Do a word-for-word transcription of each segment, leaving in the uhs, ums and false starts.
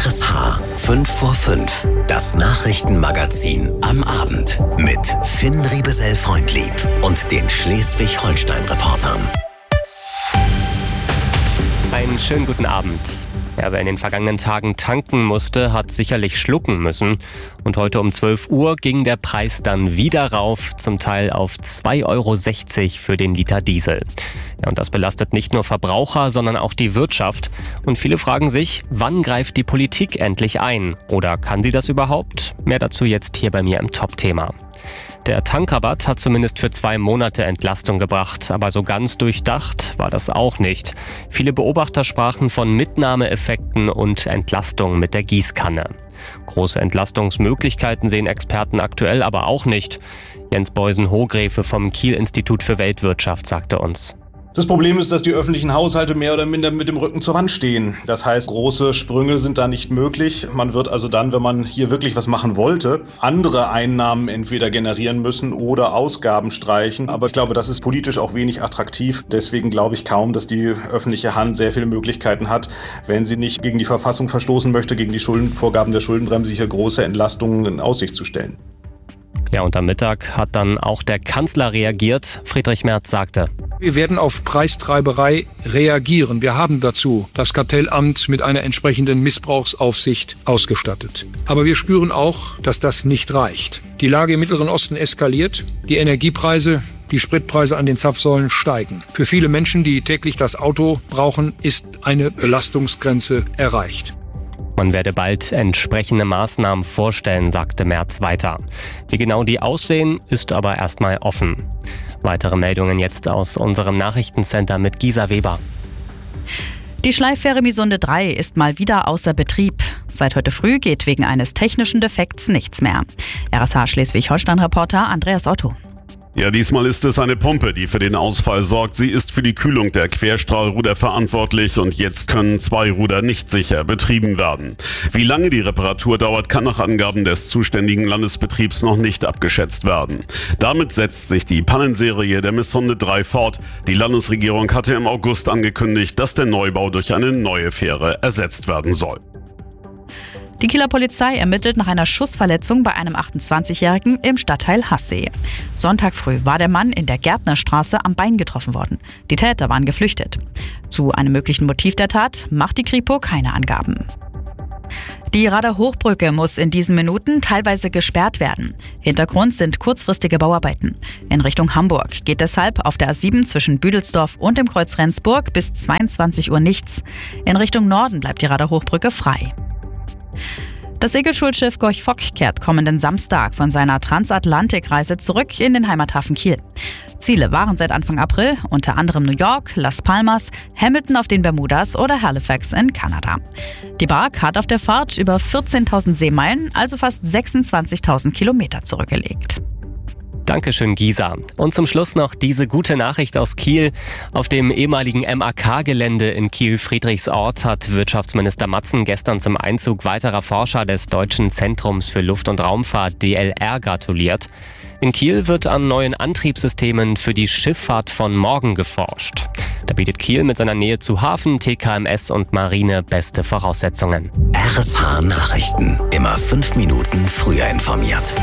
R S H fünf vor fünf, das Nachrichtenmagazin am Abend mit Finn Riebesell-Freundlieb und den Schleswig-Holstein-Reportern. Einen schönen guten Abend. Ja, wer in den vergangenen Tagen tanken musste, hat sicherlich schlucken müssen. Und heute um zwölf Uhr ging der Preis dann wieder rauf, zum Teil auf zwei Euro sechzig für den Liter Diesel. Ja, und das belastet nicht nur Verbraucher, sondern auch die Wirtschaft. Und viele fragen sich, wann greift die Politik endlich ein? Oder kann sie das überhaupt? Mehr dazu jetzt hier bei mir im Top-Thema. Der Tankrabatt hat zumindest für zwei Monate Entlastung gebracht, aber so ganz durchdacht war das auch nicht. Viele Beobachter sprachen von Mitnahmeeffekten und Entlastung mit der Gießkanne. Große Entlastungsmöglichkeiten sehen Experten aktuell aber auch nicht. Jens Beusen-Hogrefe vom Kiel-Institut für Weltwirtschaft sagte uns: Das Problem ist, dass die öffentlichen Haushalte mehr oder minder mit dem Rücken zur Wand stehen. Das heißt, große Sprünge sind da nicht möglich. Man wird also dann, wenn man hier wirklich was machen wollte, andere Einnahmen entweder generieren müssen oder Ausgaben streichen. Aber ich glaube, das ist politisch auch wenig attraktiv. Deswegen glaube ich kaum, dass die öffentliche Hand sehr viele Möglichkeiten hat, wenn sie nicht gegen die Verfassung verstoßen möchte, gegen die Schuldenvorgaben der Schuldenbremse, hier große Entlastungen in Aussicht zu stellen. Ja, und am Mittag hat dann auch der Kanzler reagiert. Friedrich Merz sagte: Wir werden auf Preistreiberei reagieren. Wir haben dazu das Kartellamt mit einer entsprechenden Missbrauchsaufsicht ausgestattet. Aber wir spüren auch, dass das nicht reicht. Die Lage im Mittleren Osten eskaliert. Die Energiepreise, die Spritpreise an den Zapfsäulen steigen. Für viele Menschen, die täglich das Auto brauchen, ist eine Belastungsgrenze erreicht. Man werde bald entsprechende Maßnahmen vorstellen, sagte Merz weiter. Wie genau die aussehen, ist aber erstmal offen. Weitere Meldungen jetzt aus unserem Nachrichtencenter mit Gisa Weber. Die Schleiffähre Misunde drei ist mal wieder außer Betrieb. Seit heute früh geht wegen eines technischen Defekts nichts mehr. R S H Schleswig-Holstein-Reporter Andreas Otto. Ja, diesmal ist es eine Pumpe, die für den Ausfall sorgt. Sie ist für die Kühlung der Querstrahlruder verantwortlich und jetzt können zwei Ruder nicht sicher betrieben werden. Wie lange die Reparatur dauert, kann nach Angaben des zuständigen Landesbetriebs noch nicht abgeschätzt werden. Damit setzt sich die Pannenserie der Misunde drei fort. Die Landesregierung hatte im August angekündigt, dass der Neubau durch eine neue Fähre ersetzt werden soll. Die Kieler Polizei ermittelt nach einer Schussverletzung bei einem achtundzwanzigjährigen im Stadtteil Hassee. Sonntag früh war der Mann in der Gärtnerstraße am Bein getroffen worden. Die Täter waren geflüchtet. Zu einem möglichen Motiv der Tat macht die Kripo keine Angaben. Die Rader Hochbrücke muss in diesen Minuten teilweise gesperrt werden. Hintergrund sind kurzfristige Bauarbeiten. In Richtung Hamburg geht deshalb auf der A sieben zwischen Büdelsdorf und dem Kreuz Rendsburg bis zweiundzwanzig Uhr nichts. In Richtung Norden bleibt die Rader Hochbrücke frei. Das Segelschulschiff Gorch Fock kehrt kommenden Samstag von seiner Transatlantikreise zurück in den Heimathafen Kiel. Ziele waren seit Anfang April unter anderem New York, Las Palmas, Hamilton auf den Bermudas oder Halifax in Kanada. Die Bark hat auf der Fahrt über vierzehntausend Seemeilen, also fast sechsundzwanzigtausend Kilometer zurückgelegt. Dankeschön, Gisa. Und zum Schluss noch diese gute Nachricht aus Kiel. Auf dem ehemaligen M A K-Gelände in Kiel-Friedrichsort hat Wirtschaftsminister Matzen gestern zum Einzug weiterer Forscher des Deutschen Zentrums für Luft- und Raumfahrt D L R gratuliert. In Kiel wird an neuen Antriebssystemen für die Schifffahrt von morgen geforscht. Da bietet Kiel mit seiner Nähe zu Hafen, T K M S und Marine beste Voraussetzungen. R S H Nachrichten. Immer fünf Minuten früher informiert.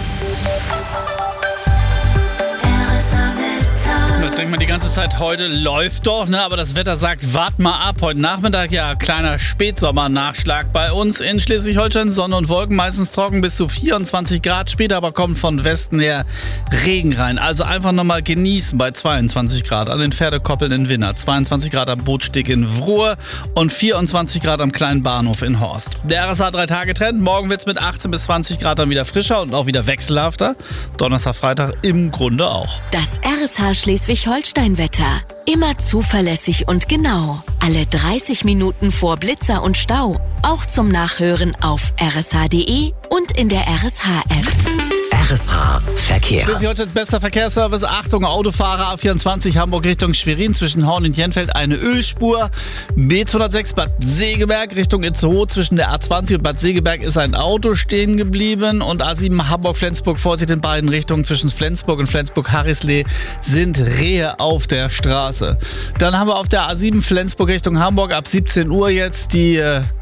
Denkt man die ganze Zeit, heute läuft doch, ne? Aber das Wetter sagt, wart mal ab. Heute Nachmittag, ja, kleiner Spätsommernachschlag bei uns in Schleswig-Holstein. Sonne und Wolken, meistens trocken bis zu vierundzwanzig Grad. Später aber kommt von Westen her Regen rein. Also einfach nochmal genießen bei zweiundzwanzig Grad an den Pferdekoppeln in Winner, zweiundzwanzig Grad am Bootsteg in Wruhe und vierundzwanzig Grad am kleinen Bahnhof in Horst. Der R S H drei Tage Trend. Morgen wird es mit achtzehn bis zwanzig Grad dann wieder frischer und auch wieder wechselhafter. Donnerstag, Freitag im Grunde auch. Das R S H Schleswig-Holstein-Wetter. Immer zuverlässig und genau. Alle dreißig Minuten vor Blitzer und Stau. Auch zum Nachhören auf r s h punkt d e und in der R S H-App. R S H Verkehr. Schleswig-Holsteins bester Verkehrsservice. Achtung, Autofahrer A vierundzwanzig Hamburg Richtung Schwerin zwischen Horn und Jenfeld eine Ölspur. B zweihundertsechs Bad Segeberg Richtung Itzehoe zwischen der A zwanzig und Bad Segeberg ist ein Auto stehen geblieben. Und A sieben Hamburg-Flensburg, Vorsicht in beiden Richtungen zwischen Flensburg und Flensburg-Harrisley sind Rehe auf der Straße. Dann haben wir auf der A sieben Flensburg Richtung Hamburg ab siebzehn Uhr jetzt die äh,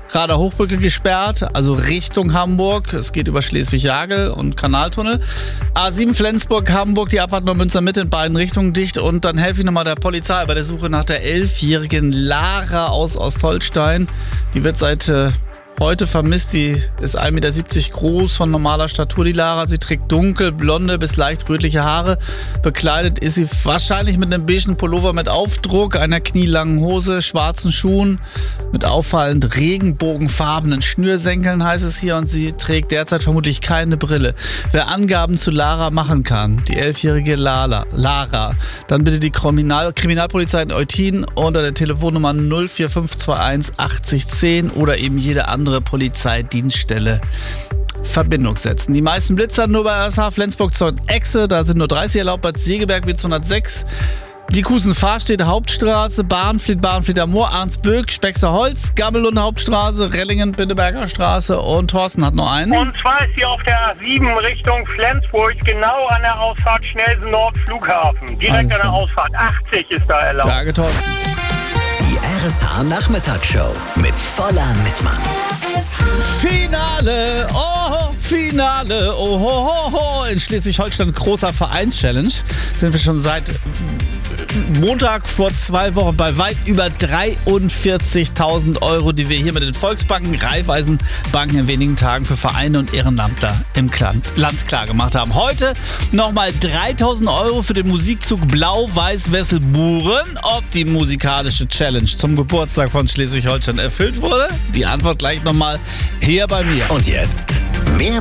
Rader Hochbrücke gesperrt, also Richtung Hamburg. Es geht über Schleswig-Jagel und Kanaltunnel. A sieben Flensburg-Hamburg, die Abfahrt Neumünster Mitte in beiden Richtungen dicht. Und dann helfe ich nochmal der Polizei bei der Suche nach der elfjährigen Lara aus Ostholstein. Die wird seit äh, heute vermisst. Die ist ein Meter siebzig groß, von normaler Statur, die Lara. Sie trägt dunkelblonde bis leicht rötliche Haare. Bekleidet ist sie wahrscheinlich mit einem beigen Pullover mit Aufdruck, einer knielangen Hose, schwarzen Schuhen, mit auffallend regenbogenfarbenen Schnürsenkeln, heißt es hier. Und sie trägt derzeit vermutlich keine Brille. Wer Angaben zu Lara machen kann, die elfjährige Lara, Lara, dann bitte die Kriminal- Kriminalpolizei in Eutin unter der Telefonnummer null vier fünf zwei eins achtzig zehn oder eben jede andere Polizeidienststelle Verbindung setzen. Die meisten Blitzer nur bei R S H Flensburg zur Echse, da sind nur dreißig erlaubt, Bad Segeberg wird hundertsechs. Die Kusen-Fahrstädte Hauptstraße, Bahnfleet, Bahnfleet am Moor, Arnsböck, Spexer-Holz, Gamelunde Hauptstraße, Rellingen, Bindeberger Straße und Thorsten hat noch einen. Und zwar ist hier auf der A sieben Richtung Flensburg, genau an der Ausfahrt Schnelsen Nord Flughafen. Direkt an der Ausfahrt. achtzig ist da erlaubt. Danke, Thorsten. Die R S H Nachmittagsshow mit voller Mitmann. Finale, oh, Finale, oh, ho, ho, ho. In Schleswig-Holstein großer Vereins-Challenge. Sind wir schon seit Montag vor zwei Wochen bei weit über dreiundvierzigtausend Euro, die wir hier mit den Volksbanken, Raiffeisenbanken in wenigen Tagen für Vereine und Ehrenamtler im Land klargemacht haben. Heute nochmal dreitausend Euro für den Musikzug Blau-Weiß-Wessel-Buren. Ob die musikalische Challenge zum Geburtstag von Schleswig-Holstein erfüllt wurde? Die Antwort gleich nochmal hier bei mir. Und jetzt mehr